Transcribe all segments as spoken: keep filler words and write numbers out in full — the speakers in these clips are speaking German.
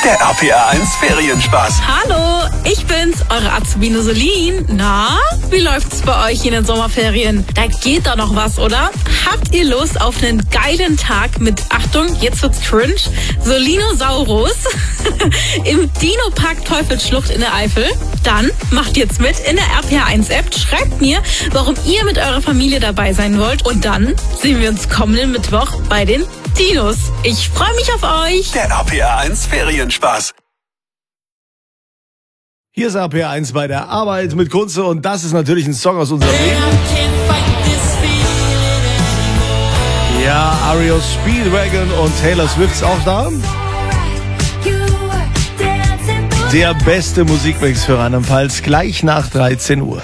Der R P R eins Ferienspaß. Hallo, ich bin's, eure Azubine Solin. Na, wie läuft's bei euch in den Sommerferien? Da geht doch noch was, oder? Habt ihr Lust auf einen geilen Tag mit, Achtung, jetzt wird's cringe, Solinosaurus im Dino-Park Teufelsschlucht in der Eifel? Dann macht jetzt mit in der R P R eins App, schreibt mir, warum ihr mit eurer Familie dabei sein wollt und dann sehen wir uns kommenden Mittwoch bei den Dinos. Ich freue mich auf euch. Der R P R eins Ferienspaß. Hier ist R P R eins bei der Arbeit mit Kunze und das ist natürlich ein Song aus unserem Leben. Ja, R E O Speedwagon und Taylor Swift ist auch da. Der beste Musikmix für Rheinland-Pfalz gleich nach dreizehn Uhr.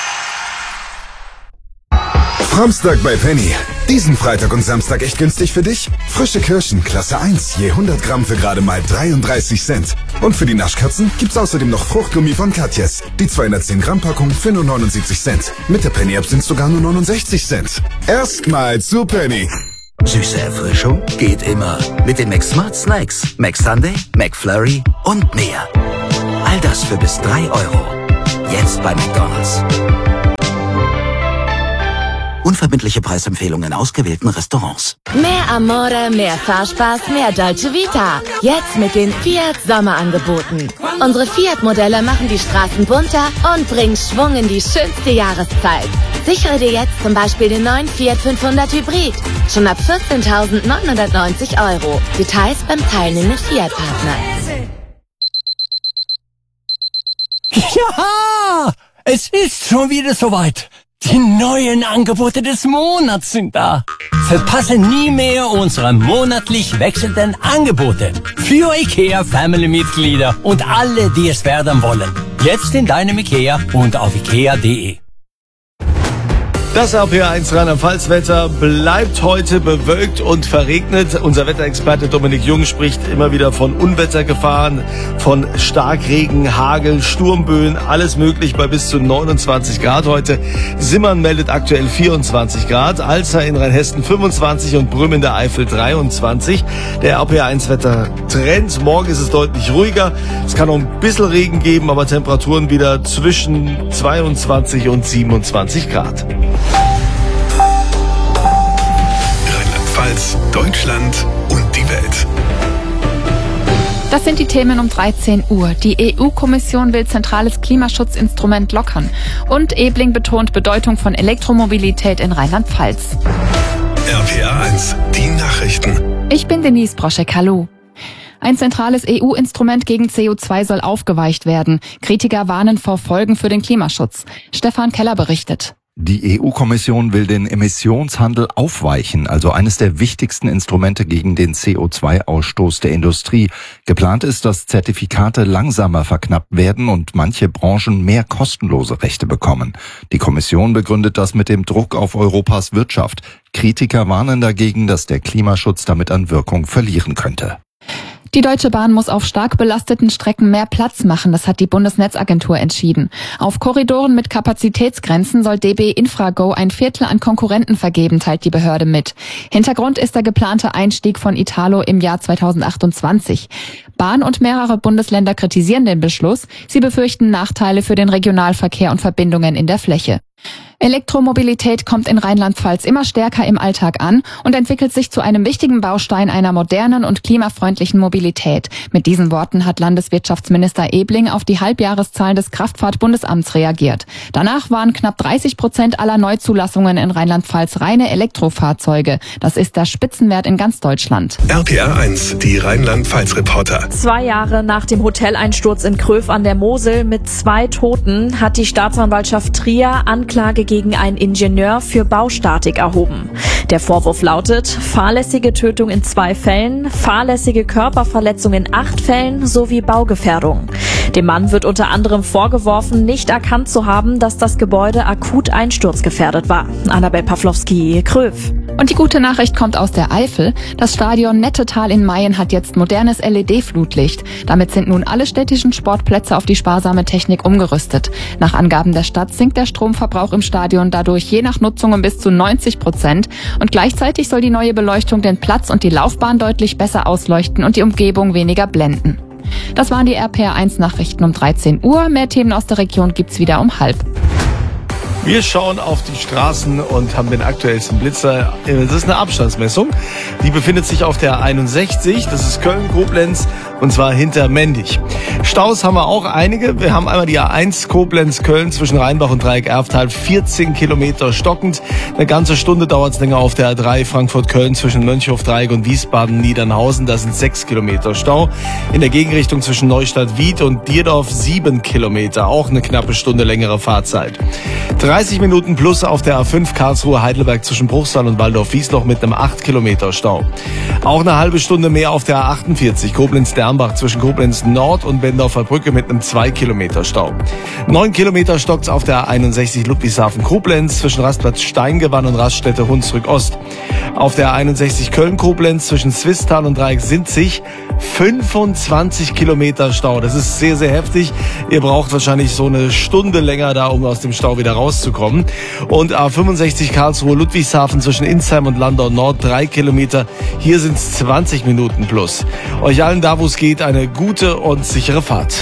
Samstag bei Penny. Diesen Freitag und Samstag echt günstig für dich? Frische Kirschen, Klasse eins, je hundert Gramm für gerade mal dreiunddreißig Cent. Und für die Naschkatzen gibt's außerdem noch Fruchtgummi von Katjes. Die zweihundertzehn Gramm Packung für nur neunundsiebzig Cent. Mit der Penny-App sind's sogar nur neunundsechzig Cent. Erstmal zu Penny. Süße Erfrischung geht immer. Mit den Mac Smart Snacks, Mac Sunday, Mac Flurry und mehr. All das für bis drei Euro. Jetzt bei McDonald's. Unverbindliche Preisempfehlungen in ausgewählten Restaurants. Mehr Amore, mehr Fahrspaß, mehr Dolce Vita. Jetzt mit den Fiat Sommerangeboten. Unsere Fiat-Modelle machen die Straßen bunter und bringen Schwung in die schönste Jahreszeit. Sichere dir jetzt zum Beispiel den neuen Fiat fünfhundert Hybrid. Schon ab vierzehntausendneunhundertneunzig Euro. Details beim teilnehmenden Fiat-Partner. Ja, es ist schon wieder soweit. Die neuen Angebote des Monats sind da. Verpasse nie mehr unsere monatlich wechselnden Angebote. Für IKEA Family-Mitglieder und alle, die es werden wollen. Jetzt in deinem IKEA und auf ikea punkt de. Das R P R eins Rheinland-Pfalz-Wetter bleibt heute bewölkt und verregnet. Unser Wetterexperte Dominik Jung spricht immer wieder von Unwettergefahren, von Starkregen, Hagel, Sturmböen, alles möglich bei bis zu neunundzwanzig Grad heute. Simmern meldet aktuell vierundzwanzig Grad, Alzer in Rheinhessen fünfundzwanzig und Brüm in der Eifel dreiundzwanzig. Der R P R eins Wetter-Trend, morgen ist es deutlich ruhiger. Es kann noch ein bisschen Regen geben, aber Temperaturen wieder zwischen zweiundzwanzig und siebenundzwanzig Grad. Rheinland-Pfalz, Deutschland und die Welt. Das sind die Themen um dreizehn Uhr. Die E U-Kommission will zentrales Klimaschutzinstrument lockern. Und Ebling betont Bedeutung von Elektromobilität in Rheinland-Pfalz. R P R eins, die Nachrichten. Ich bin Denise Broschek, hallo. Ein zentrales E U-Instrument gegen C O zwei soll aufgeweicht werden. Kritiker warnen vor Folgen für den Klimaschutz. Stefan Keller berichtet. Die E U-Kommission will den Emissionshandel aufweichen, also eines der wichtigsten Instrumente gegen den C O zwei Ausstoß der Industrie. Geplant ist, dass Zertifikate langsamer verknappt werden und manche Branchen mehr kostenlose Rechte bekommen. Die Kommission begründet das mit dem Druck auf Europas Wirtschaft. Kritiker warnen dagegen, dass der Klimaschutz damit an Wirkung verlieren könnte. Die Deutsche Bahn muss auf stark belasteten Strecken mehr Platz machen, das hat die Bundesnetzagentur entschieden. Auf Korridoren mit Kapazitätsgrenzen soll D B Infrago ein Viertel an Konkurrenten vergeben, teilt die Behörde mit. Hintergrund ist der geplante Einstieg von Italo im Jahr zweitausendachtundzwanzig. Bahn und mehrere Bundesländer kritisieren den Beschluss. Sie befürchten Nachteile für den Regionalverkehr und Verbindungen in der Fläche. Elektromobilität kommt in Rheinland-Pfalz immer stärker im Alltag an und entwickelt sich zu einem wichtigen Baustein einer modernen und klimafreundlichen Mobilität. Mit diesen Worten hat Landeswirtschaftsminister Ebling auf die Halbjahreszahlen des Kraftfahrt-Bundesamts reagiert. Danach waren knapp dreißig Prozent aller Neuzulassungen in Rheinland-Pfalz reine Elektrofahrzeuge. Das ist der Spitzenwert in ganz Deutschland. R P R eins, die Rheinland-Pfalz-Reporter. Zwei Jahre nach dem Hoteleinsturz in Kröv an der Mosel mit zwei Toten hat die Staatsanwaltschaft Trier Anklage gegen einen Ingenieur für Baustatik erhoben. Der Vorwurf lautet fahrlässige Tötung in zwei Fällen, fahrlässige Körperverletzung in acht Fällen sowie Baugefährdung. Dem Mann wird unter anderem vorgeworfen, nicht erkannt zu haben, dass das Gebäude akut einsturzgefährdet war. Annabel Pawlowski, Kröv. Und die gute Nachricht kommt aus der Eifel. Das Stadion Nettetal in Mayen hat jetzt modernes L E D-Flutlicht. Damit sind nun alle städtischen Sportplätze auf die sparsame Technik umgerüstet. Nach Angaben der Stadt sinkt der Stromverbrauch im Stadion dadurch je nach Nutzung um bis zu neunzig Prozent. Und gleichzeitig soll die neue Beleuchtung den Platz und die Laufbahn deutlich besser ausleuchten und die Umgebung weniger blenden. Das waren die R P R eins Nachrichten um dreizehn Uhr. Mehr Themen aus der Region gibt's wieder um halb. Wir schauen auf die Straßen und haben den aktuellsten Blitzer. Das ist eine Abstandsmessung. Die befindet sich auf der einundsechzig. Das ist Köln-Koblenz und zwar hinter Mendig. Staus haben wir auch einige. Wir haben einmal die A eins Koblenz-Köln zwischen Rheinbach und Dreieck-Erftal. vierzehn Kilometer stockend. Eine ganze Stunde dauert es länger auf der A drei Frankfurt-Köln zwischen Mönchhof-Dreieck und Wiesbaden-Niedernhausen. Da sind sechs Kilometer Stau. In der Gegenrichtung zwischen Neustadt-Wied und Dierdorf sieben Kilometer. Auch eine knappe Stunde längere Fahrzeit. dreißig Minuten plus auf der A fünf Karlsruhe-Heidelberg zwischen Bruchsal und Waldorf-Wiesloch mit einem acht Kilometer Stau. Auch eine halbe Stunde mehr auf der A achtundvierzig Koblenz-Dernbach zwischen Koblenz-Nord und Bendorfer Brücke mit einem zwei Kilometer Stau. neun Kilometer stockt's auf der A einundsechzig Ludwigshafen-Koblenz zwischen Rastplatz Steingewann und Raststätte-Hunsrück-Ost. Auf der A einundsechzig Köln-Koblenz zwischen Swisttal und Dreieck-Sinzig fünfundzwanzig Kilometer Stau. Das ist sehr, sehr heftig. Ihr braucht wahrscheinlich so eine Stunde länger da, um aus dem Stau wieder rauszukommen. Und A fünfundsechzig Karlsruhe-Ludwigshafen zwischen Insheim und Landau Nord drei Kilometer. Hier sind es zwanzig Minuten plus. Euch allen da, wo es geht, eine gute und sichere Fahrt.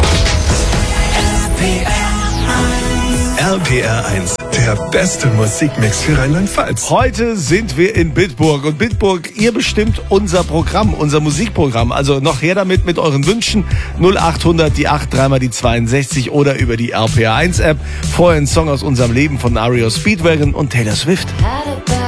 R P R eins, der beste Musikmix für Rheinland-Pfalz. Heute sind wir in Bitburg und Bitburg, ihr bestimmt unser Programm, unser Musikprogramm. Also noch her damit mit euren Wünschen. null achthundert, die acht, dreimal die zweiundsechzig oder über die R P R eins App. Vorher ein Song aus unserem Leben von R E O Speedwagon und Taylor Swift.